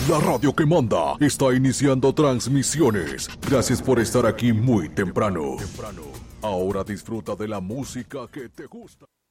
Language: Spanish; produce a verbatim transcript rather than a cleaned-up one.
La radio que manda está iniciando transmisiones. Gracias por estar aquí muy temprano. Ahora disfruta de la música que te gusta.